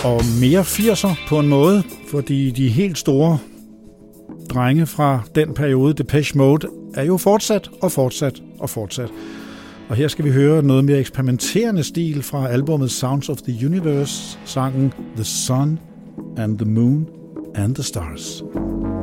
Og mere 80'er på en måde, fordi de helt store drenge fra den periode, Depeche Mode, er jo fortsat. Og her skal vi høre noget mere eksperimenterende stil fra albumet Sounds of the Universe, sangen The Sun and the Moon and the Stars.